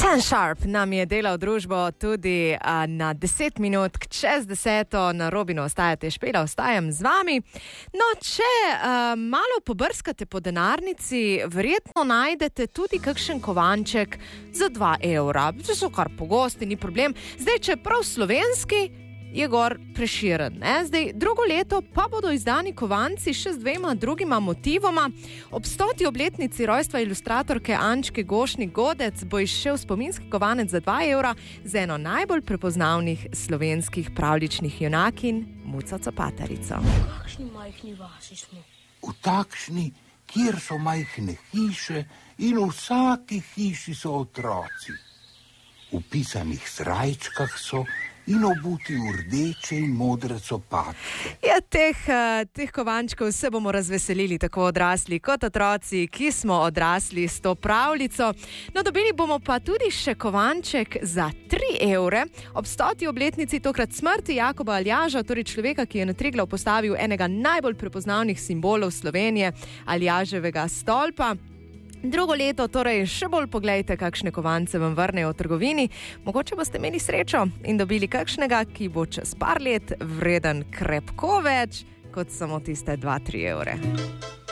Ken Sharp nam je delal družbo tudi na 10 minut čez 10. Na Robinu ostajate, Špela, ostajam z vami. No, če malo pobrskate po denarnici, verjetno najdete tudi kakšen kovanček za 2 evra. To so kar pogosti, ni problem. Zdaj, če je prav slovenski, je gor Prešeren. Zdaj, drugo leto pa bodo izdani kovanci še z 2 drugima motivoma. Ob 100. obletnici rojstva ilustratorke Ančke Gošnik Godec bo izšel spominski kovanec za 2 evra z eno najbolj prepoznavnih slovenskih pravljičnih junakinj, Muco Copatarico. V kakšni majhni vasi smo? V takšni, kjer so majhne hiše in v vsaki hiši so otroci. V pisanih srajčkah so in obuti v rdeče in modre copatke. Ja, teh kovančkov se bomo razveselili, tako odrasli kot otroci, ki smo odrasli s to pravljico. No, dobili bomo pa tudi še kovanček za 3 evre. Ob 100. obletnici tokrat smrti Jakoba Aljaža, torej človeka, ki je na Triglav postavil enega najbolj prepoznavnih simbolov Slovenije, Aljaževega stolpa. Drugo leto, torej še bolj poglejte, kakšne kovance vam vrnejo v trgovini. Mogoče boste imeli srečo in dobili kakšnega, ki bo čez par let vreden krepko več kot samo tiste 2-3 evre.